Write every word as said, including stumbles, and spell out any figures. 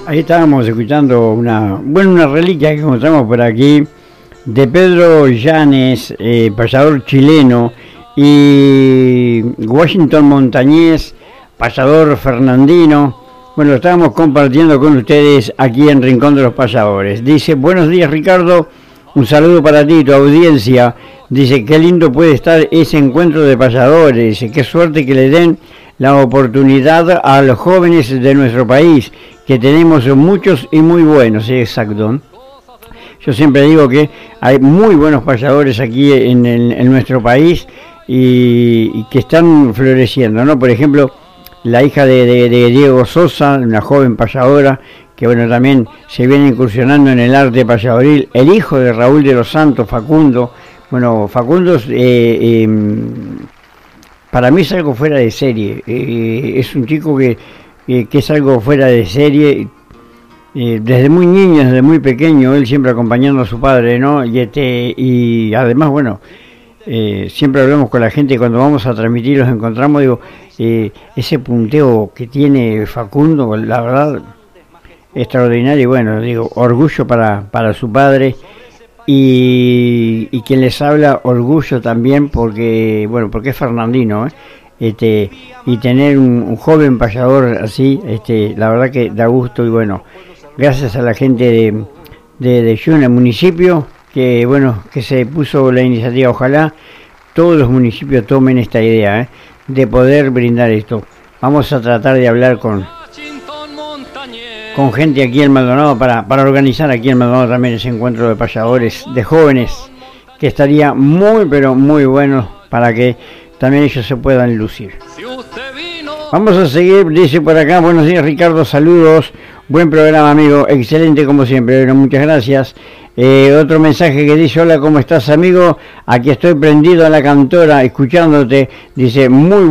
Ahí estábamos escuchando una, bueno, una reliquia que encontramos por aquí de Pedro Llanes, eh, payador chileno, y Washington Montañés, payador fernandino. Bueno, lo estábamos compartiendo con ustedes aquí en Rincón de los Payadores. Dice, buenos días Ricardo, un saludo para ti y tu audiencia. Dice, qué lindo puede estar ese encuentro de payadores. Dice, qué suerte que le den la oportunidad a los jóvenes de nuestro país, que tenemos muchos y muy buenos. Sí, exacto. Yo siempre digo que hay muy buenos payadores aquí en, en, en nuestro país y, y que están floreciendo, ¿no? Por ejemplo, la hija de, de, de Diego Sosa, una joven payadora, que bueno, también se viene incursionando en el arte payadoril. El hijo de Raúl de los Santos, Facundo. Bueno, Facundo eh, eh, para mí es algo fuera de serie. Eh, es un chico que, eh, que es algo fuera de serie. Eh, desde muy niño, desde muy pequeño, él siempre acompañando a su padre, ¿no? Y, este, y además, bueno, eh, siempre hablamos con la gente cuando vamos a transmitir, los encontramos, digo, eh, ese punteo que tiene Facundo, la verdad, extraordinario. Y bueno, digo, orgullo para, para su padre. Y, y quien les habla, orgullo también porque, bueno, porque es fernandino, ¿eh? Este, y tener un, un joven payador así, este, la verdad que da gusto. Y bueno, gracias a la gente de, de, de Yuna, municipio, que bueno, que se puso la iniciativa. Ojalá todos los municipios tomen esta idea, ¿eh? De poder brindar esto. Vamos a tratar de hablar con con gente aquí en Maldonado para, para organizar aquí en Maldonado también ese encuentro de payadores, de jóvenes, que estaría muy pero muy bueno para que también ellos se puedan lucir. Vamos a seguir, dice por acá, buenos días Ricardo, saludos, buen programa amigo, excelente como siempre, bueno, muchas gracias. Eh, otro mensaje que dice, hola, ¿cómo estás amigo? Aquí estoy prendido a la cantora, escuchándote, dice, muy